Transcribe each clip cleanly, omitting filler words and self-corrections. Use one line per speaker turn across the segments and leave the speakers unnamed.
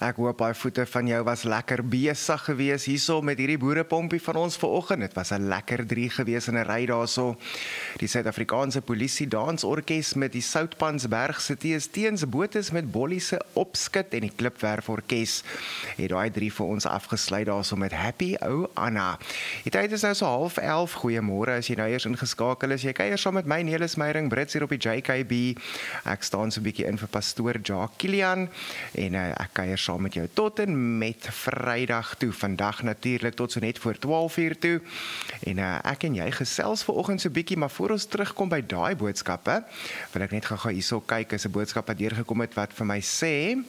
Ek hoop daai voete van jou was lekker besig geweest hierso met hierdie boerepompie van ons vanoggend. Dit was 'n lekker 3 geweest in 'n ry daarso. Die Suid-Afrikaanse Polisie Dansorkes met die Soutpansberg se teens botes met Bollie se Opskit en die Klipwerforkes het daai 3 vir ons afgesluit daarso met Happy ou Anna. Die tyd is nou so 10:30. Goeiemôre as jy nou eers ingeskakel is. Jy kuier saam met my Nelis Meyering Brits hier op die JKB. Ek staan so 'n bietjie in vir pastoor Jacques Kilian en ek kuier saam met jou tot en met Vrydag toe. Vandag natuurlik tot so net voor 12:00 toe. En ek en jy gesels vanoggend so bietjie, maar voor ons terugkom by daai boodskappe, wil ek net gou hierso kyk, is 'n boodskap wat deurgekom het wat vir my sê: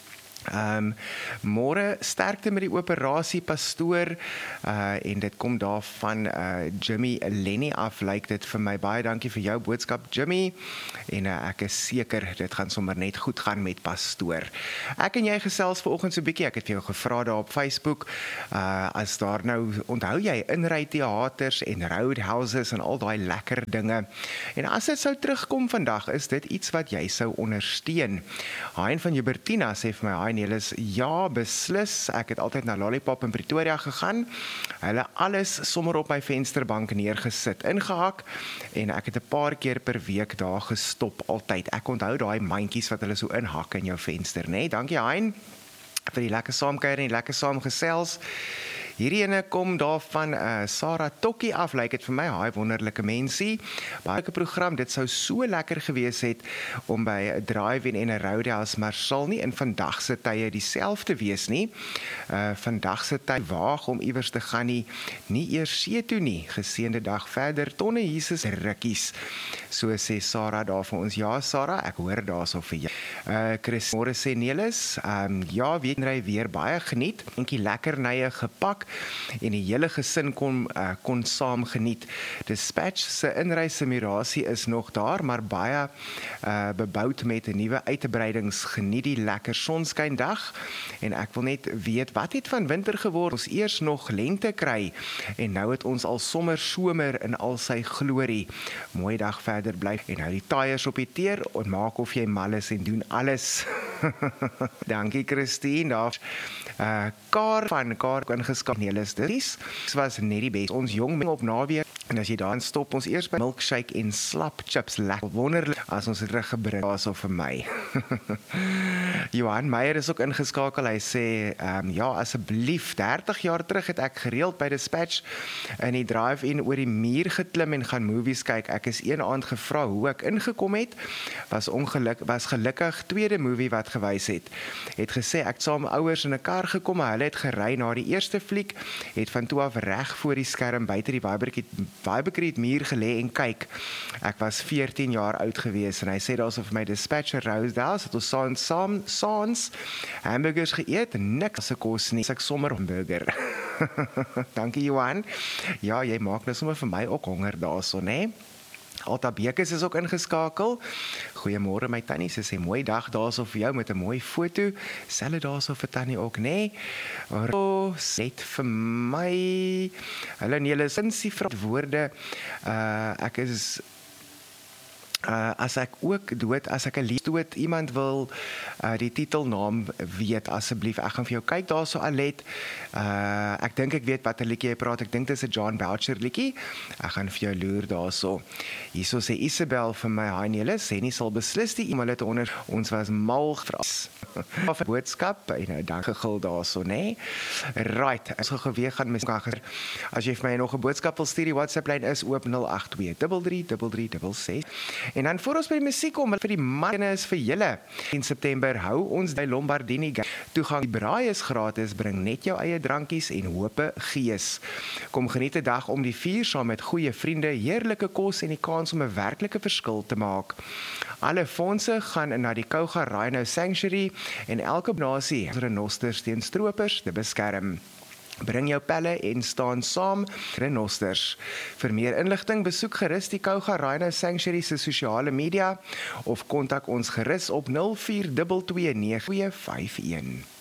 môre sterkte met die operasie pastoor, en dit kom daar van Jimmy Lenny af, lyk dit vir my. Baie dankie vir jou boodskap Jimmy, en ek is seker dit gaan sommer net goed gaan met pastoor. Ek en jy gesels vanoggend so bietjie, ek het vir jou gevra daar op Facebook, as daar nou, onthou jy, inryteaters en roadhouses en al daai lekker dinge, en as dit sou terugkom vandag, is dit iets wat jy sou ondersteun. Hein van Jubertina sê vir my, Nelis, ja, beslis. Ek het altyd na Lollipop in Pretoria gegaan. Hulle alles sommer op my vensterbank neergesit, ingehak, en ek het 'n paar keer per week daar gestop altyd. Ek onthou daai mandjies wat hulle so inhak in jou venster, né? Dankie Hein vir die lekker saamkuier en die lekker saamgesels. Hierdie ene kom daar van Sarah Tokkie af, lyk dit vir my, haai wonderlike mensie. Baie program, dit sou so lekker gewees het om by 'n drive-in en 'n roadhouse, maar sal nie in vandag se tye dieselfde wees nie. Vandag se tyd waag om iewers te gaan nie eers see toe nie. Geseënde dag verder, tonne Jesus rukkies. So sê Sarah daar vir ons. Ja Sarah, ek hoor daarso vir jou. Chris môre sê Nelis, ja, weekry weer baie geniet. Enkie lekkernye gepak en die hele gesin kon saam geniet. Dispatch se inreissimulasie is nog daar, maar baie beboud met 'n nuwe uitbreidings. Geniet die lekker sonskyndag, en ek wil net weet, wat het van winter geword? Ons eers nog lente kry, en nou het ons al somer in al sy glorie. Mooi dag verder bly, en hou die tyres op die teer, en maak of jy mal is en doen alles. Dankie Christine, daar Kar ingeskap Nelis, dit was net die beste. Ons jong mense op naweek, en as jy daar stop, ons eers by milkshake en slap chips, lekker wonderlik, as ons het teruggebring, aso vir my. Johan Meyer is ook ingeskakel, hy sê, ja, asseblief, 30 jaar terug het ek gereeld by Dispatch in die drive-in oor die muur geklim en gaan movies kyk. Ek is een aand gevra hoe ek ingekom het, was gelukkig tweede movie wat gewys het gesê, ek het saam ouers in 'n kar gekom, hulle het gery na die eerste fliek, het van toe af reg voor die skerm buite die Vibercreed muur gelê en kyk. Ek was 14 jaar oud gewees, en hy sê daarso vir my Dispatcher Rosedale, het ons saans hamburgers geëet, niks se kos nie, ek sommer hamburger. Dankie Johan. Ja, jy maak nou sommer vir my ook honger daarso, né? Alta Bekes is ook ingeskakel. Goeiemôre my tannie, sy sê mooi dag daarso vir jou met 'n mooi foto. Selfe daarso vir tannie ook, né? Net vir my. Hallo Nelis, sinsie woorde. Ek is as ek ook dood, as ek 'n lief dood, iemand wil die titelnaam weet, asseblief, ek gaan vir jou kyk daarso Alet, ek dink ek weet watter liedjie jy praat, ek dink dit is 'n John Boucher liedjie, ek gaan vir jou loer daarso. Hierso sê Isabel vir my, hi Nelis, sê nie sal beslis die e-mail het onder, ons was mal gevras. Boodskap, en dank gegil daarso, né? Right, as geweeg gaan mis, as jy vir my nog 'n boodskap wil stuur, die WhatsApp lyn is oop 082333366. En dan voor ons by die musiek kom, vir die manne is vir julle. In September hou ons by Lombardini toegang. Die braai is gratis, bring net jou eie drankies en hope gees. Kom geniet 'n dag om die vuur saam met goeie vriende, heerlike kos en die kans om 'n werklike verskil te maak. Alle fondse gaan na die Kouga Rhino Sanctuary en elke nasie renosters teen stroopers te beskerm. Bring jou pelle en staan saam, renosters. Vir meer inligting besoek gerus die Kouga Rhino Sanctuary se sosiale media of kontak ons gerus op 04229251.